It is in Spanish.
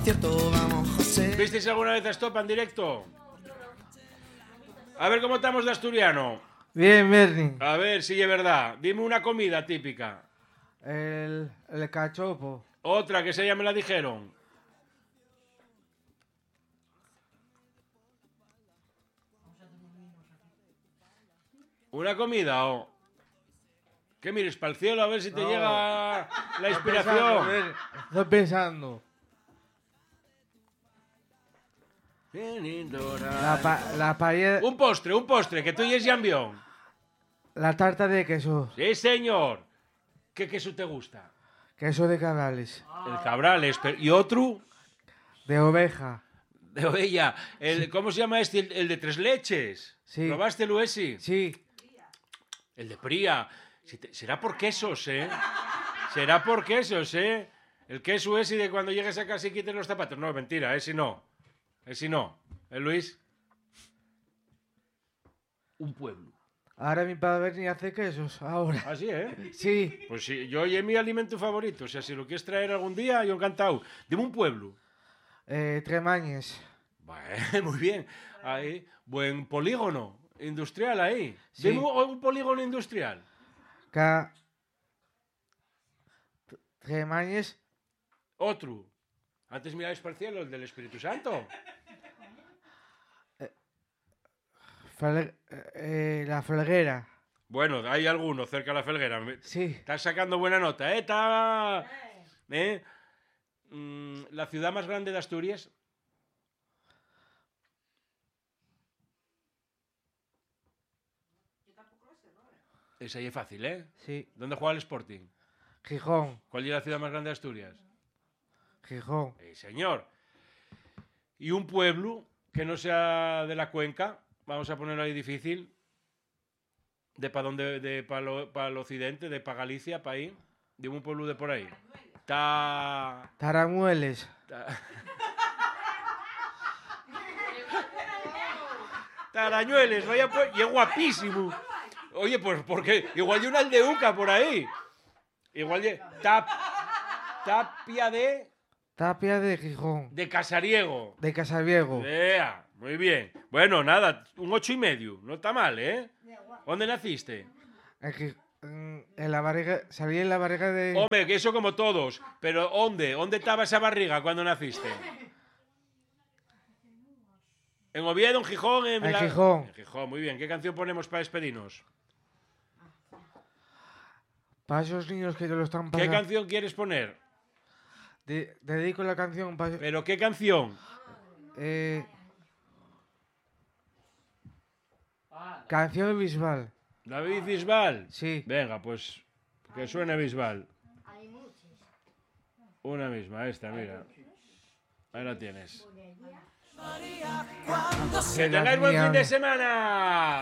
concierto, vamos, José. ¿Visteis alguna vez a Estopa en directo? A ver cómo estamos de asturiano. Bien, Bernie. A ver si es verdad. Dime una comida típica. El cachopo. Otra que se me la dijeron. ¿Una comida o...? ¿Qué mires para el cielo a ver si te No. llega la inspiración? Estoy pensando. La paella... Un postre, que tú y es Jambión. La tarta de queso. Sí, señor. ¿Qué queso te gusta? Queso de cabrales. El Cabrales. ¿Y otro? De oveja. De ovella. ¿Cómo se llama este? El de tres leches. Sí. ¿Probaste el ese? Sí. El de Pría. Será por quesos, ¿eh? Será por quesos, ¿eh? El queso ese de cuando llegues a casa y quites los zapatos. No, mentira, ese no. Ese no. ¿Eh, Luis? Un pueblo. Ahora mi padre ni hace quesos. Ahora. Así, ¿eh? Sí. Pues sí, yo es mi alimento favorito. O sea, si lo quieres traer algún día, yo encantado. Dime un pueblo. Tremañes. Bueno, muy bien. Ahí, buen polígono industrial ahí. Sí. Dime un polígono industrial. Tremañes. Otro. Antes mirabais para el cielo, el del Espíritu Santo. La Felguera. Bueno, hay alguno cerca de la Felguera. Sí. Estás sacando buena nota, ¿eh? Está... La ciudad más grande de Asturias. Esa ahí es fácil, ¿eh? Sí. ¿Dónde juega el Sporting? Gijón. ¿Cuál es la ciudad más grande de Asturias? Gijón. Señor. Y un pueblo que no sea de la cuenca, vamos a ponerlo ahí difícil, de para dónde, de para el occidente, de para Galicia, para ahí, de un pueblo de por ahí. Taramueles. Tarañueles, vaya pues, y es guapísimo. Oye, pues porque igual hay una aldeuca por ahí. Igual de Tapia de... Tapia de Gijón. De Casariego. De Casabiego. Vea, muy bien. Bueno, nada, un 8,5. No está mal, ¿eh? ¿Dónde naciste? En la barriga, salí en la barriga de... Hombre, que eso como todos. Pero ¿dónde? ¿Dónde estaba esa barriga cuando naciste? ¿En Oviedo, en Gijón? En Gijón. En Gijón, muy bien. ¿Qué canción ponemos para despedirnos? Para esos niños que te lo están pasando. ¿Qué canción quieres poner? Dedico la canción para... ¿Pero qué canción? Canción de Bisbal. ¿David Bisbal? Sí. Venga, pues que suene Bisbal. Una misma, esta, mira. Ahí la tienes. Que tengáis buen fin de semana.